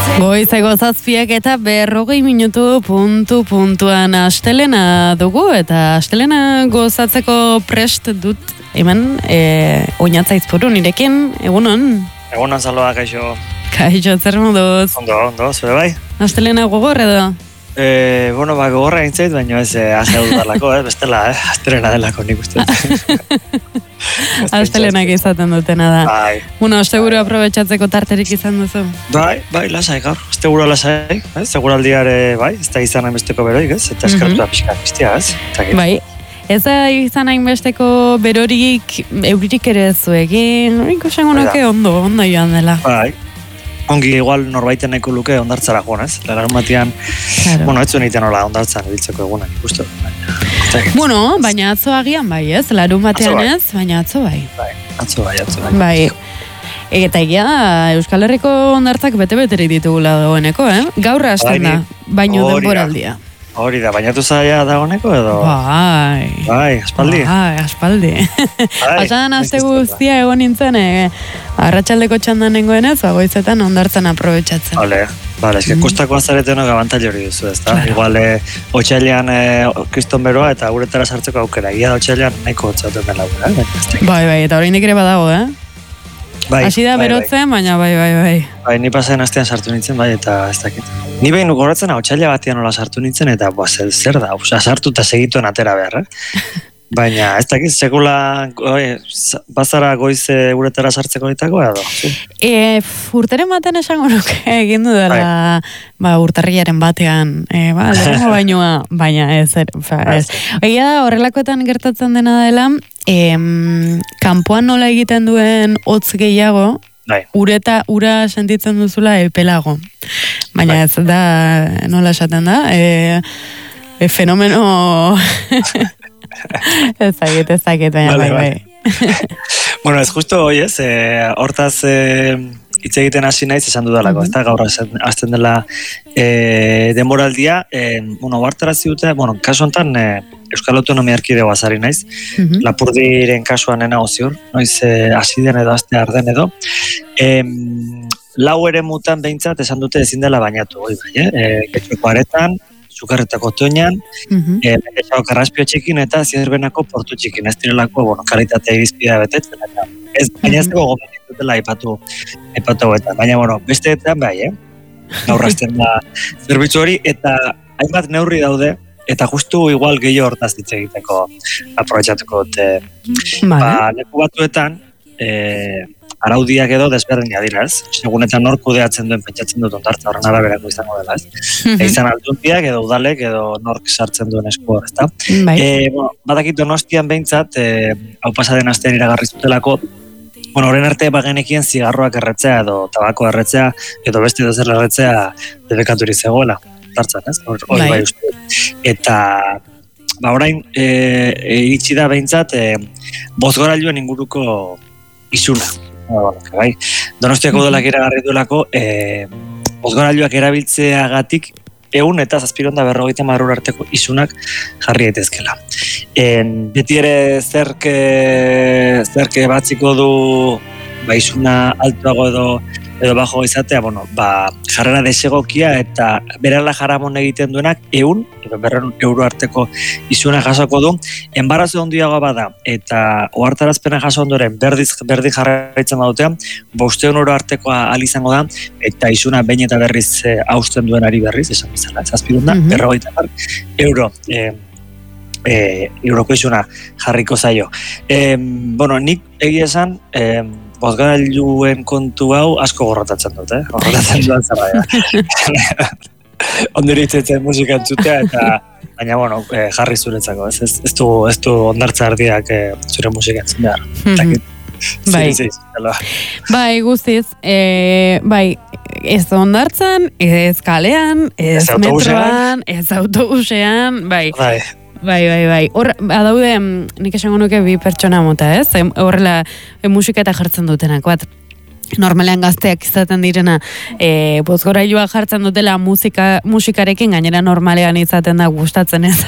Goizeko 7 eta 40 minutu puntuan astelena dugu eta astelena gozatzeko prest dut hemen oinatzaizpuru nirekin, egunon? Egunon Saloa, kaixo. Kaixo, zer moduz? Ondo, zure bai? Astelena gogor edo? Gogorra gintzait, baina ez azea dutarlako, bestela, astelena delako nik uste. Astelenak izaten dutena da. Bai. Seguro aprobetxatzeko tarterik izan duzu? Bai, lasai gaur. Seguro lasai, seguraldiare, bai, ez da izan hainbesteko beroik, ez? Eta eskartua pixka bestia, ez? Bai. Ez da izan hainbesteko berorik, euririk ere ez zuegin, ikusen honoke ondo joan dela. Bai. Ongi igual norbaiten nahiko luke ondartzara joan, ez? Larun batian, ez zuen iten hola ondartzan ibiltzeko egunan, ikustu. Baina atzo agian bai, ez? Larun batean ez, baina atzo bai. Atzo bai. Bai. Eta egia Euskal Herriko ondartzak bete-beterik ditugula dagoeneko, Gaur hasten da, baino denboraldia. Hori da, bainatu zaila dagoeneko edo? Bai, aspaldi. Aspaldi. Pasadan aste guztia egon nintzen, arratsaldeko txandan nengoen ez, goizetan ondartzan aprobetxatzen. Bale, eske kostako azaretenok abantail hori duzu, ez da? Igual, otxailean kriston beroa eta uretara sartzeko aukera. Ia da otxailean nahiko hotzauten dela aukera, Bai, eta hori ere badago, Hasi da berotzen, baina bai. Bai, ni pasaden astean sartu nintzen, bai, eta ez dakit. Ni behin goratzen otsaila batean nola sartu nintzen, eta zer da, sartu eta segituen atera behar, Baina, ez dakit, sekula bazara goiz uretara sartzeko ditako, edo? Urteren baten esango nuke egin du dela urtarriaren batean, lehenko bainoa, baina ez. Egia da, horrelakoetan gertatzen dena dela, kanpoan nola egiten duen hotz gehiago, ura sentitzen duzula epelago. Baina ez da, nola esaten da, fenomeno... Ez dakit, baina bai. Ez justo hoi ez, hortaz hitz egiten hasi naiz esan dudalako, ez da gaur hasten dela denboraldia, ohartarazi dute, kasu honetan Euskal Autonomia Erkidegoa zari naiz, Lapurdiren kasuan nena ozior, noiz hasi den edo haste arden edo, lau ere mutan behintzat esan dute ezin dela bainatu, Getxoko aretan, Zukarretako toinan, Mendexako Karraspio txikin eta Zierbenako portu txikin. Ez direlako, kalitatea irizpidea betetzen. Ez baina ez dago gomendik dutela aipatu hauetan. Baina, besteetan bai, gaur hasten da zerbitzu hori, eta hainbat neurri daude, eta justu igual gehiago hortaz ditz egiteko aprobetxatuko dute. Leku batuetan, araudiak edo desberdina dira, ez? Segunetan nor kudeatzen duen pentsatzen dut ondartza horren araberako izango dela, ez? Izan aldundiak edo udalek edo nork sartzen duen esku hor, ezta? Badakit Donostian behintzat, hau pasaden astean iragarri zutelako, horren arte bagenekien zigarroak erretzea edo tabako erretzea edo beste edo zer erretzea debekaturi zegoela, ondartzan, ez? Hori bai uste. Eta orain iritsi da behintzat bozgorailuen inguruko isuna. Donostiako udalak iragarri duelako bozgorailuak erabiltzeagatik 100 eta 750 arteko isunak jarri daitezkela. Beti ere zerke batziko du isuna altuago edo bajo izatea, jarrera desegokia eta berala jaramon egiten duenak 100 edo 200 euro arteko isuna jasoko du. Enbarazo handiagoa bada eta ohartarazpena jaso ondoren berdi jarraitzen badutean, 500 euro artekoa izango da eta isuna behin eta berriz hausten duenari berriz, esan bezala, 750 euro euroko isuna jarriko zaio. Nik egia esan, bozgorailuen kontu hau asko gorrotatzen dut, gorrotatzen duan zara. Ondori itzetzen musika entzutea eta baina, jarri zuretzako, ez du ondartza ardiak zure musika entzun behar. Bai, guztiz, ez ondartzan, ez kalean, ez metroan, ez autobusean, bai. Hor, adaude, nik esango nuke bi pertsona mota, ez? Horrela, musika eta jartzen dutenak, bat. Normalean gazteak izaten direna bozgorailua jartzen dutela musikarekin, gainera normalean izaten da gustatzen ez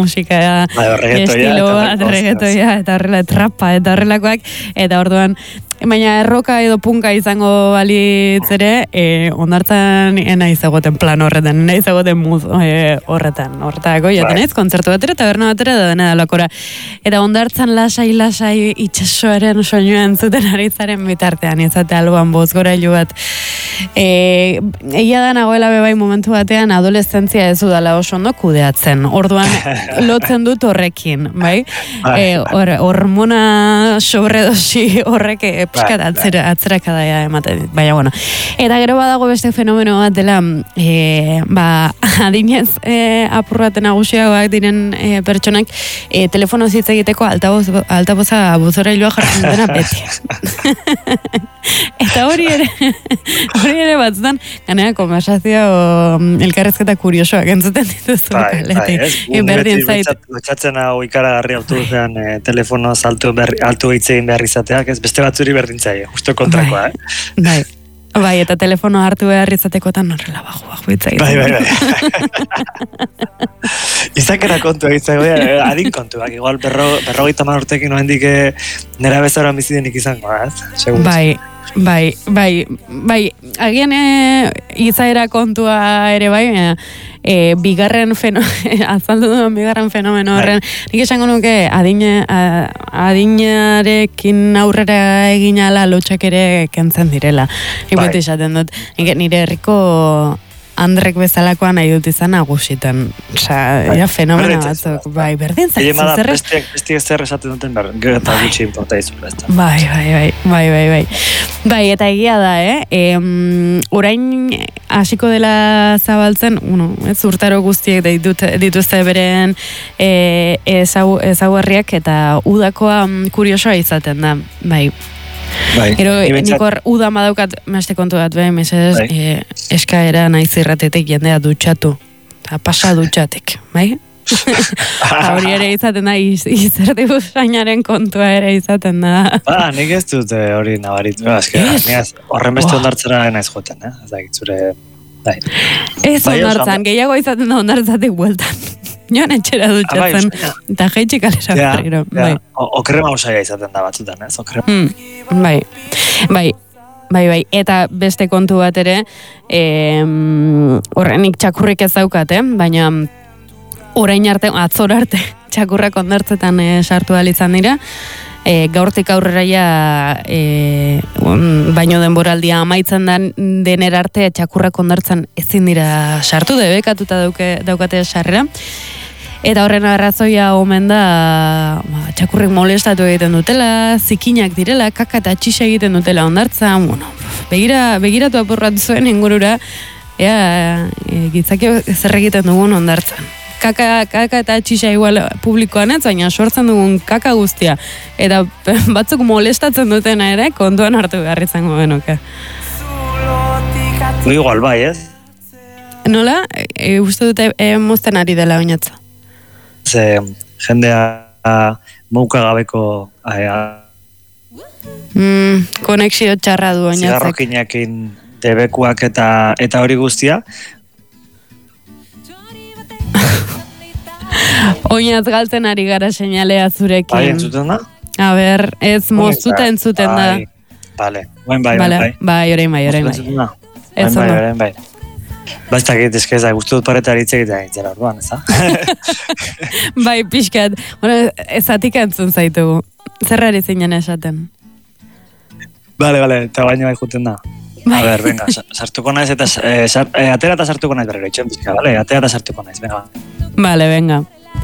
musika estiloa, reggaetoia eta horrela trapa eta horrelakoak, eta orduan baina erroka edo punka izango balitz ere, ondartzan naiz egoten plan horretan, naiz egoten muz horretan. Horretako, jaten ez, kontzertu batera, taberna batera, da dena dalakora. Eta ondartzan lasai itxasoaren soinuen zuten aritzaren bitartean, izate alboan bozgorailu bat. Egia da nagoela bebai momentu batean adoleszentzia ez udala oso ondo kudeatzen. Orduan lotzen dut horrekin, bai? Hormona sobredosi horrek piskat atzerakada ematen. Baina, bueno. Eta gero badago beste fenomeno bat dela, adinez apurraten nagusiagoak diren pertsonak telefono hitz egiteko altaboza bozorailua jartzen dena beti. Eta hori ere batzutan, ganea konversazio elkarrezketa kuriosoak entzuten dituzu. Berdin zait. Lotxatzen hau ikaragarri autobusean telefonoz altu hitzein behar izateak, ez beste batzuri berdin zaio, justo kontrakoa, Bai, eta telefono hartu behar izatekotan horrela bajo hitzein. Bai. Izakera kontu egitzago, adin kontuak, igual 50 urtekin noendik nera bezara bizidenik izango, segun. Bai, agian izaera kontua ere bai, azaldu duen bigarren fenomeno horren, nik esango nuke adinarekin aurrera egin ala lotxak ere kentzen direla. Nik beti esaten dut, nire herriko Andrek bezalakoan nahi dut izan nagusitan. Osa, fenomeno batzuk. Bai, berdin zaitu. Bestiek zer esaten duten gero eta gutxi importa izun. Bai. Bai, eta egia da, orain hasiko dela zabaltzen, ez urtaro guztiek dituzte beren ezaugarriak eta udakoa kuriosoa izaten da. Bai. Ero, nik hor udan badaukat meste kontu bat, eskaera naiz irratetik jendea dutxatu. Pasa dutxatik, bai? Hori ere izaten da, izerdi busainaren kontua ere izaten da. Nik ez dut hori nabaritu. Horren beste ondartzera naiz joten, ez da gitzure. Ez ondartzan, gehiago izaten da ondartzatik bueltan. Joan etxera dutxatzen, eta jaitxik alera berriro. Okrema usaia izaten da batzutan, ez? Bai. Eta beste kontu bat ere, horrenik txakurrik ez daukat, baina orain arte, atzor arte, txakurrak ondartzetan sartu alitzan dira, gaurtik aurrera baino denboraldia amaitzen dener arte txakurrak ondartzen ezin dira sartu, debekatuta daukate sarrera. Eta horren arrazoia omen da txakurrek molestatu egiten dutela, zikinak direla, kaka eta txixa egiten dutela ondartzan, begiratu apurratu zuen ingurura, gitzakio zer egiten dugun ondartzan. Kaka eta txixa igual publikoan ez, baina sortzen dugun kaka guztia. Eta batzuk molestatzen dutena ere, kontuan hartu behar izango genuke. Igual bai, ez? Nola? Uste dute mozten ari dela oinatza. Jendea mouka gabeko konexio txarra du oinatzek. Zigarrokinakin debekuak eta hori guztia. Oinatz galtzen ari gara seinalea zurekin. Bai, entzuten da? A ber, ez moztuta entzuten da. Bale, bai. Bai, orain bai. Ez ondo. Bai. Bastak egitezke ez da, guztu dut pareta eritze egitea orduan, ez da? Bai, pixkat. Bueno, ezatik entzun zaitugu. Zerrari zinen esaten? Bale, eta baino bai juten da. A ber, venga, sartuko naiz eta atera eta sartuko naiz berriro, itxen pixka, bale? Atera eta sartuko naiz, venga. Bale, venga.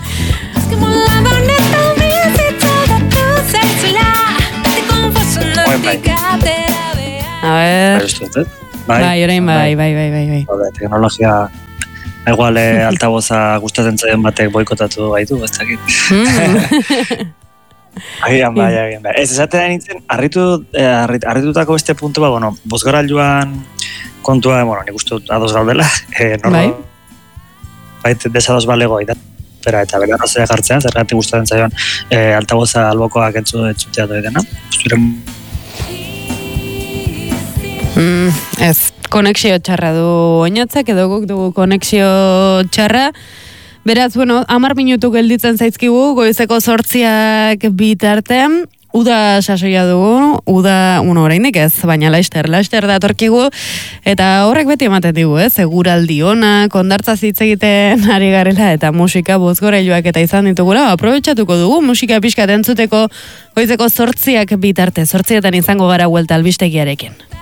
A ver... Bai, orain bai. Teknologia, igual altaboza gustatzen zaien batek boikotatu gaitu, ez dakit. Agian bai. Ez esaten nintzen, harritutako beste puntu, bozgarailuan kontua, nik uste dut ados gaudela, bai? Bai, desados balego eta bera razia jartzean, zergatik gustatzen zaion altaboza albokoak entzutea doidena. Ez, konexio txarra du oinatzak, edo guk dugu konexio txarra. Beraz, 10 minutu gelditzen zaizkigu, goizeko 8 bitartean. Uda sasoia dugu, oraindik ez, baina laster datorkigu, eta horrek beti ematen digu, eguraldi onak, hondartza hitz egiten ari garela, eta musika bozgorailuak eta izan ditugula, aprobetxatuko dugu, musika pixkat entzuteko goizeko 8 bitarte, 8etan izango gara huelta albistegiarekin.